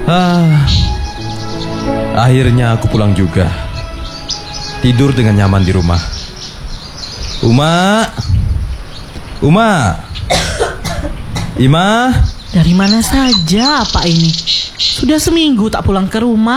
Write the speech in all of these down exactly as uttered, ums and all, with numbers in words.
Ah, akhirnya aku pulang juga. Tidur dengan nyaman di rumah. Uma, Uma, Ima. Dari mana saja Pak ini? Sudah seminggu tak pulang ke rumah.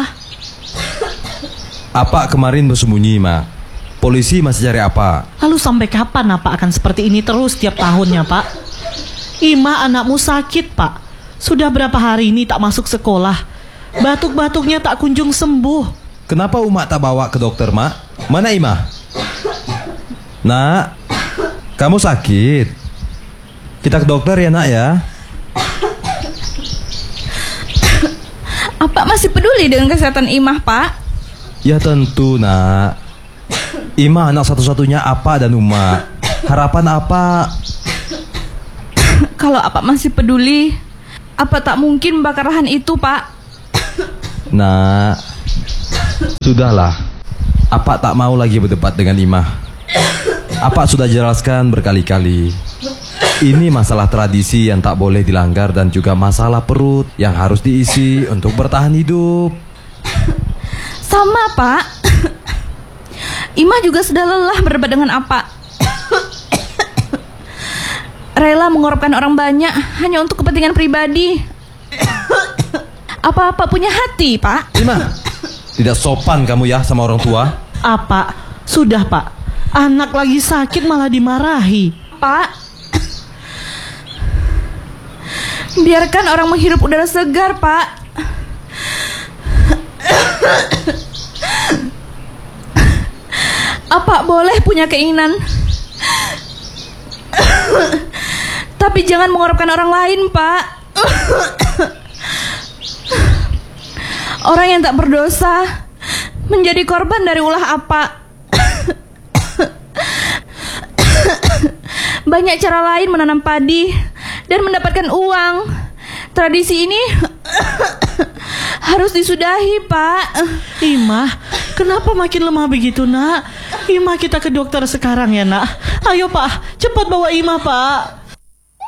Apa kemarin bersembunyi, Ma? Polisi masih cari apa? Lalu sampai kapan apa akan seperti ini terus tiap tahunnya, Pak? Ima, anakmu sakit, Pak. Sudah berapa hari ini tak masuk sekolah. Batuk-batuknya tak kunjung sembuh. Kenapa Uma tak bawa ke dokter, Ma? Mana Ima? Nak, kamu sakit. Kita ke dokter ya, Nak ya. Apa masih peduli dengan kesehatan Imah, Pak? Ya tentu, Nak. Ima anak satu-satunya Apa dan Uma. Harapan Apa? Kalau Apa masih peduli, Apa tak mungkin membakar lahan itu, Pak? Nak, sudahlah. Apa tak mau lagi berdebat dengan Ima. Apa sudah jelaskan berkali-kali. Ini masalah tradisi yang tak boleh dilanggar dan juga masalah perut yang harus diisi untuk bertahan hidup. Sama, Pak. Imah juga sudah lelah berdebat dengan Apa. Rela mengorbankan orang banyak hanya untuk kepentingan pribadi. Apa-apa punya hati, Pak? Ima, tidak sopan kamu ya sama orang tua. Apa? Sudah, Pak. Anak lagi sakit malah dimarahi. Pak, biarkan orang menghirup udara segar, Pak. Apa boleh punya keinginan, tapi jangan mengorbankan orang lain, Pak. Orang yang tak berdosa menjadi korban dari ulah Apa. Banyak cara lain menanam padi dan mendapatkan uang. Tradisi ini harus disudahi, Pak. Ima, kenapa makin lemah begitu, Nak? Ima, kita ke dokter sekarang ya, Nak. Ayo, Pak, cepat bawa Ima, Pak.